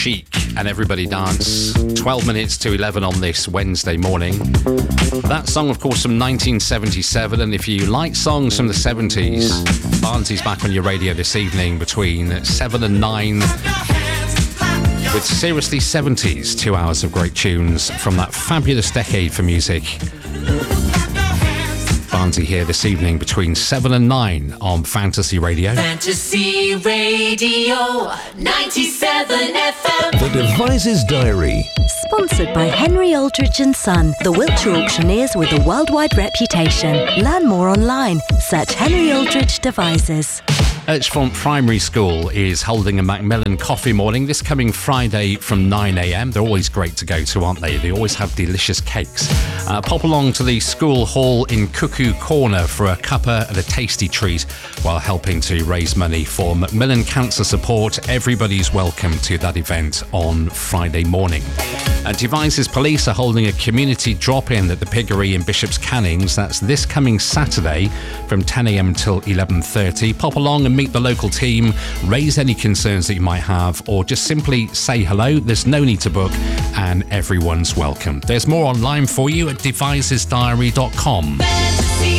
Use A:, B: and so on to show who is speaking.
A: Chic and Everybody Dance. 12 minutes to 11 on this Wednesday morning. That song, of course, from 1977, and if you like songs from the 70s, Barnsley's back on your radio this evening between 7 and 9 with Seriously 70s, 2 hours of great tunes from that fabulous decade for music. Barnsley here this evening between 7 and 9 on Fantasy Radio.
B: Fantasy Radio 97 FM.
C: The Devices Diary.
D: Sponsored by Henry Aldridge & Son, the Wiltshire auctioneers with a worldwide reputation. Learn more online. Search Henry Aldridge Devices.
A: Edgefont Primary School is holding a Macmillan Coffee Morning this coming Friday from 9 a.m. They're always great to go to, aren't they? They always have delicious cakes. Pop along to the school hall in Cuckoo Corner for a cuppa and a tasty treat while helping to raise money for Macmillan Cancer Support. Everybody's welcome to that event on Friday morning. Devices Police are holding a community drop-in at the Piggery in Bishop's Cannings. That's this coming Saturday from 10 a.m. till 11:30. Pop along and meet the local team, raise any concerns that you might have, or just simply say hello. There's no need to book, and everyone's welcome. There's more online for you at devisesdiary.com.